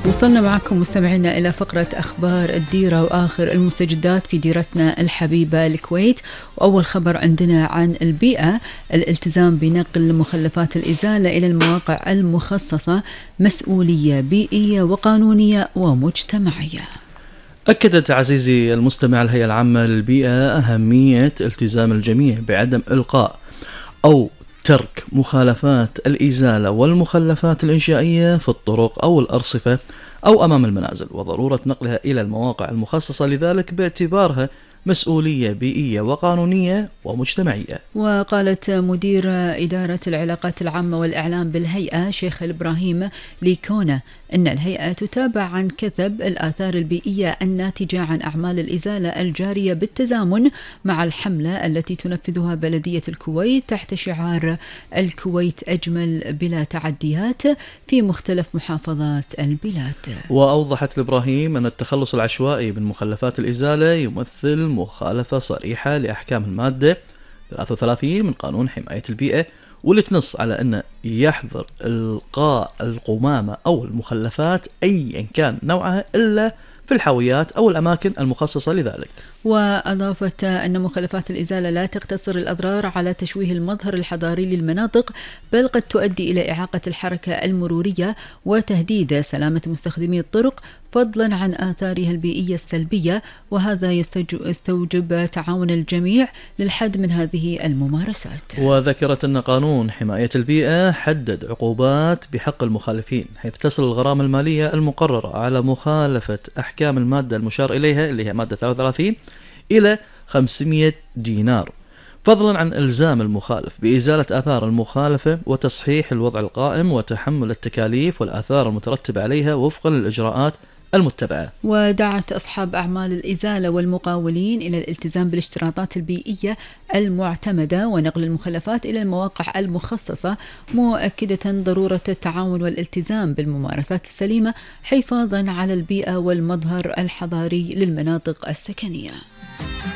وصلنا معكم مستمعينا إلى فقرة أخبار الديرة وآخر المستجدات في ديرتنا الحبيبة الكويت. وأول خبر عندنا عن البيئة: الالتزام بنقل مخلفات الإزالة إلى المواقع المخصصة مسؤولية بيئية وقانونية ومجتمعية. أكدت عزيزي المستمع الهيئة العامة للبيئة أهمية التزام الجميع بعدم إلقاء أو ترك مخالفات الإزالة والمخلفات الإنشائية في الطرق أو الأرصفة أو أمام المنازل، وضرورة نقلها إلى المواقع المخصصة لذلك باعتبارها مسؤولية بيئية وقانونية ومجتمعية. وقالت مدير إدارة العلاقات العامة والإعلام بالهيئة شيخ الإبراهيم ليكونا أن الهيئة تتابع عن كثب الآثار البيئية الناتجة عن أعمال الإزالة الجارية بالتزامن مع الحملة التي تنفذها بلدية الكويت تحت شعار الكويت أجمل بلا تعديات في مختلف محافظات البلاد. وأوضحت الإبراهيم أن التخلص العشوائي من مخلفات الإزالة يمثل مخالفة صريحة لأحكام المادة 33 من قانون حماية البيئة، واللي تنص على أن يحظر إلقاء القمامة أو المخلفات أيا كان نوعها إلا في الحاويات أو الأماكن المخصصة لذلك. وأضافت أن مخلفات الإزالة لا تقتصر الأضرار على تشويه المظهر الحضاري للمناطق، بل قد تؤدي إلى إعاقة الحركة المرورية وتهديد سلامة مستخدمي الطرق، فضلا عن آثارها البيئية السلبية، وهذا يستوجب تعاون الجميع للحد من هذه الممارسات. وذكرت أن قانون حماية البيئة حدد عقوبات بحق المخالفين، حيث تصل الغرامة المالية المقررة على مخالفة أحكام المادة المشار إليها اللي هي مادة 33 إلى 500 دينار، فضلا عن إلزام المخالف بإزالة آثار المخالفة وتصحيح الوضع القائم وتحمل التكاليف والآثار المترتبة عليها وفقا للإجراءات المتبعة. ودعت أصحاب أعمال الإزالة والمقاولين إلى الالتزام بالاشتراطات البيئية المعتمدة ونقل المخلفات إلى المواقع المخصصة، مؤكدة ضرورة التعاون والالتزام بالممارسات السليمة حفاظا على البيئة والمظهر الحضاري للمناطق السكنية.